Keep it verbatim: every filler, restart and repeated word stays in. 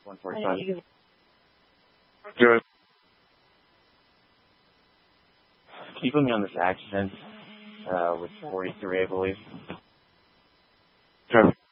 one forty-five. Good. Keep me on this accident uh, with forty-three, I believe. Okay.